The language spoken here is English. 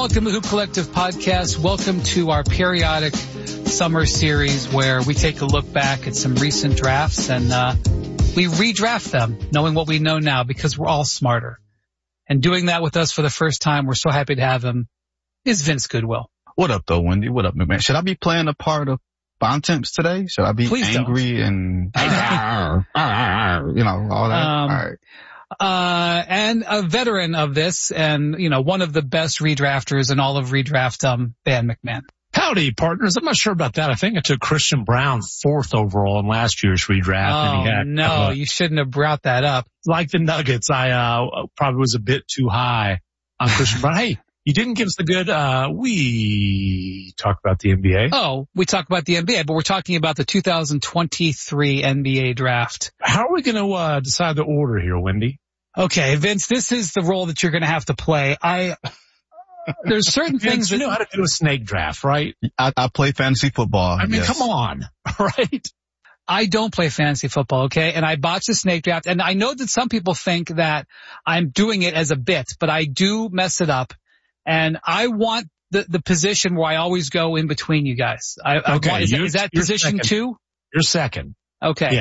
welcome to Hoop Collective Podcast. Welcome to our periodic summer series where we take a look back at some recent drafts and we redraft them, knowing what we know now because we're all smarter. And doing that with us for the first time, we're so happy to have him, is Vince Goodwill. What up, though, Wendy? What up, man? Should I be playing a part of Bontemps today? Should I be angry and, all that? All right. And a veteran of this and, one of the best redrafters in all of redraft, Van McMahon. Howdy, partners. I'm not sure about that. I think I took Christian Brown 4th overall in last year's redraft. You shouldn't have brought that up. Like the Nuggets, I probably was a bit too high on Christian Brown. Hey, you didn't give us the good, we talk about the NBA. Oh, we talk about the NBA, but we're talking about the 2023 NBA draft. How are we going to decide the order here, Wendy? Okay, Vince, this is the role that you're going to have to play. There's certain things that you know how to do a snake draft, right? I play fantasy football. I mean, come on, right? I don't play fantasy football, okay? And I botched the snake draft, and I know that some people think that I'm doing it as a bit, but I do mess it up. And I want the position where I always go in between you guys. Okay. Is that position second. 2? You're second. Okay. Yeah.